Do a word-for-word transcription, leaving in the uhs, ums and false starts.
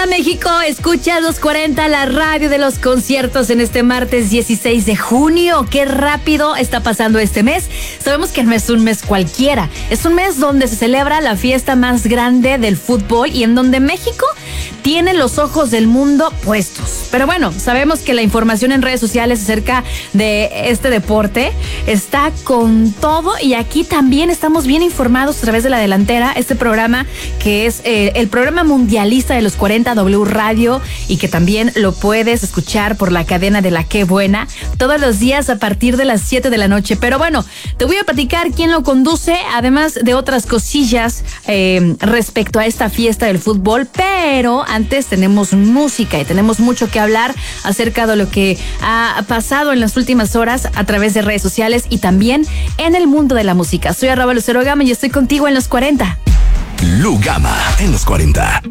Hola México, escucha los cuarenta, la radio de los conciertos en este martes dieciséis de junio. Qué rápido está pasando este mes. Sabemos que no es un mes cualquiera, es un mes donde se celebra la fiesta más grande del fútbol y en donde México tiene los ojos del mundo puestos. Pero bueno, sabemos que la información en redes sociales acerca de este deporte está con todo y aquí también estamos bien informados a través de La Delantera, este programa que es eh, el programa mundialista de los cuarenta W Radio y que también lo puedes escuchar por la cadena de La Qué Buena todos los días a partir de las siete de la noche. Pero bueno, te voy a platicar quién lo conduce, además de otras cosillas eh, respecto a esta fiesta del fútbol, pero antes tenemos música y tenemos mucho que hablar acerca de lo que ha pasado en las últimas horas a través de redes sociales y también en el mundo de la música. Soy arroba Lucero Gama y estoy contigo en los cuarenta. Lu Gama en los cuarenta.